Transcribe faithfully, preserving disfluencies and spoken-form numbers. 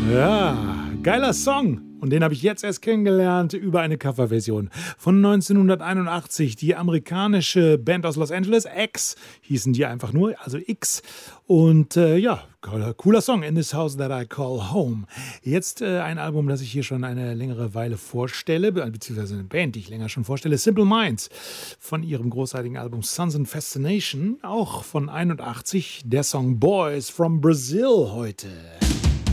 Ja, geiler Song. Und den habe ich jetzt erst kennengelernt über eine Coverversion von neunzehnhunderteinundachtzig. Die amerikanische Band aus Los Angeles, X, hießen die einfach nur, also X. Und äh, ja, cooler Song, In This House That I Call Home. Jetzt äh, ein Album, das ich hier schon eine längere Weile vorstelle, beziehungsweise eine Band, die ich länger schon vorstelle, Simple Minds, von ihrem großartigen Album Sons and Fascination, auch von einundachtzig, der Song Boys from Brazil heute.